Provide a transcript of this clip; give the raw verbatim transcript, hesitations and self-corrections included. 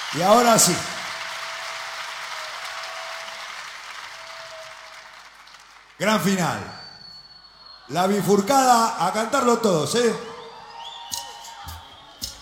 Y ahora sí. Gran final. La bifurcada, a cantarlo todos, ¿eh?